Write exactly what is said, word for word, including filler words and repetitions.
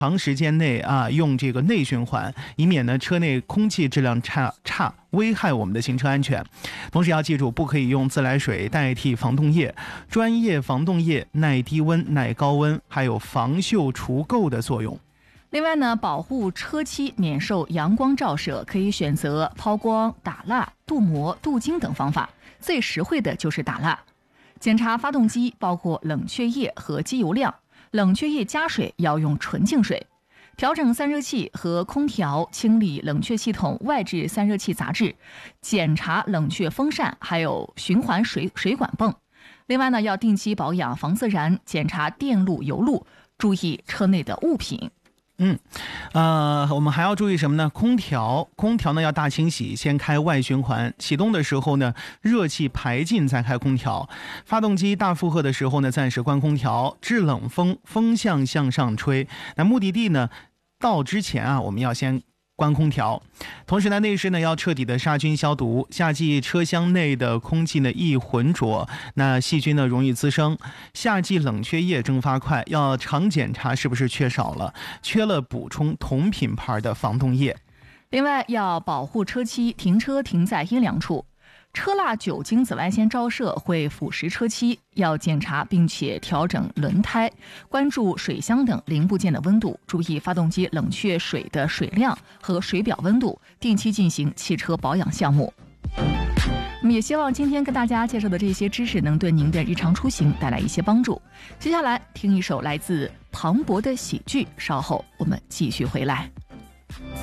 长时间内啊用这个内循环，以免呢车内空气质量差差危害我们的行车安全。同时要记住，不可以用自来水代替防冻液，专业防冻液耐低温、耐高温，还有防锈除垢的作用。 另外呢，保护车漆免受阳光照射，可以选择抛光、打蜡、镀膜、镀晶等方法，最实惠的就是打蜡。检查发动机包括冷却液和机油量，冷却液加水要用纯净水。调整散热器和空调，清理冷却系统外置散热器杂质，检查冷却风扇，还有循环水水管泵。另外呢，要定期保养防自燃，检查电路、油路，注意车内的物品。 嗯，呃，我们还要注意什么呢？空调，空调呢要大清洗，先开外循环，启动的时候呢，热气排尽再开空调。发动机大负荷的时候呢，暂时关空调，制冷风，风向向上吹。那目的地呢，到之前啊，我们要先关空调。同时呢，内饰呢要彻底的杀菌消毒。夏季车厢内的空气呢易浑浊，那细菌呢容易滋生。夏季冷却液蒸发快，要常检查是不是缺少了，缺了补充同品牌的防冻液。 另外要保护车漆，停车停在阴凉处。车蜡酒精紫外线照射会腐蚀车漆，要检查并且调整轮胎，关注水箱等零部件的温度，注意发动机冷却水的水量和水表温度，定期进行汽车保养项目。我们也希望今天跟大家介绍的这些知识能对您的日常出行带来一些帮助。接下来听一首来自庞博的喜剧，稍后我们继续回来。